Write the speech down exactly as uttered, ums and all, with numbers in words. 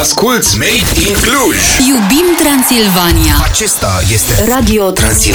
Asculți Made in Cluj. Iubim Transilvania. Acesta este Radio Transilvania.